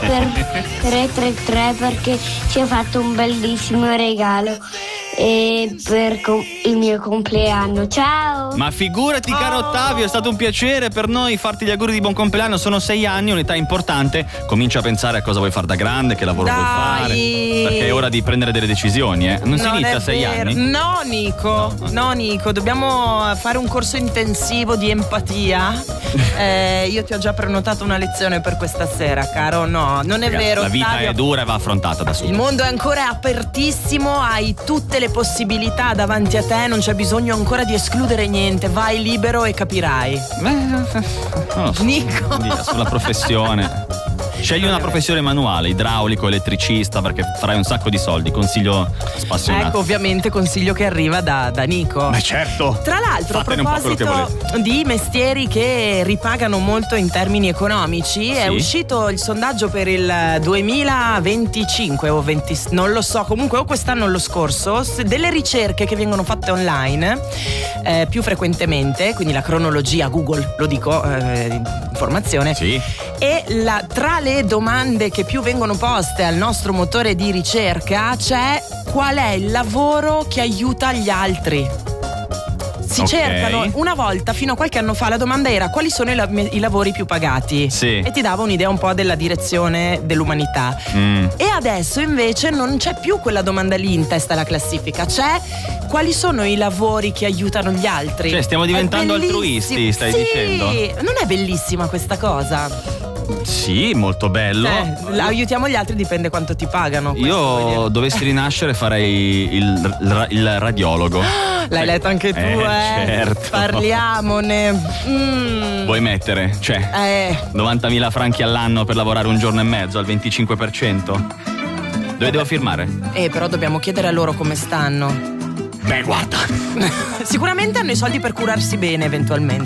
per 333 perché ci ha fatto un bellissimo regalo e per il mio compleanno. Ciao! Ma figurati, caro Ottavio, è stato un piacere per noi farti gli auguri di buon compleanno. Sono 6 anni, un'età importante. Comincia a pensare a cosa vuoi fare da grande, che lavoro vuoi fare, perché è ora di prendere delle decisioni, Non si inizia a 6 anni? No, Nico, dobbiamo fare un corso intensivo di empatia. Io ti ho già prenotato una lezione per questa sera, caro. No, non è vero. La vita Ottavio, è dura e va affrontata da solo. il mondo è ancora apertissimo, hai tutte le possibilità davanti a te, non c'è bisogno ancora di escludere niente, vai libero e capirai. Non lo so. Nico, sulla professione. Scegli una professione manuale, idraulico, elettricista, perché farai un sacco di soldi. Consiglio spassionato. ecco, ovviamente consiglio che arriva da Nico. Ma certo. Tra l'altro, Fatene a un po' quello che proposito di mestieri che ripagano molto in termini economici, è uscito il sondaggio per il 2025 o 20, non lo so, comunque o quest'anno o lo scorso, delle ricerche che vengono fatte online più frequentemente, quindi la cronologia Google, lo dico, informazione. Sì. E tra le domande che più vengono poste al nostro motore di ricerca c'è: qual è il lavoro che aiuta gli altri? Si cercano, una volta, fino a qualche anno fa, la domanda era: quali sono i lavori più pagati? Sì. E ti dava un'idea un po' della direzione dell'umanità. E adesso invece non c'è più quella domanda lì in testa alla classifica, c'è: quali sono i lavori che aiutano gli altri? Cioè, stiamo diventando È bellissimo. altruisti, stai dicendo? Non è bellissima questa cosa? Sì, molto bello. Aiutiamo gli altri, dipende quanto ti pagano. Io dovessi rinascere farei il radiologo. L'hai letto anche tu, Certo. Parliamone. Vuoi mettere? Cioè, 90.000 franchi all'anno per lavorare un giorno e mezzo al 25%? Dove devo firmare? Però dobbiamo chiedere a loro come stanno. Beh, guarda. Sicuramente hanno i soldi per curarsi bene eventualmente.